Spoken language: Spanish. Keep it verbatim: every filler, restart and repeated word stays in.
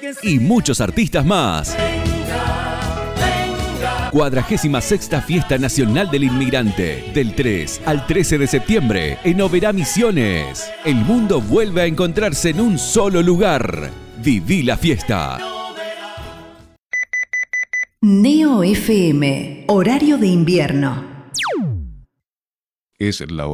y muchos artistas más. Cuadragésima sexta Fiesta Nacional del Inmigrante, del tres al trece de septiembre, en Oberá, Misiones. El mundo vuelve a encontrarse en un solo lugar. Viví la fiesta. Neo F M, horario de invierno. Es la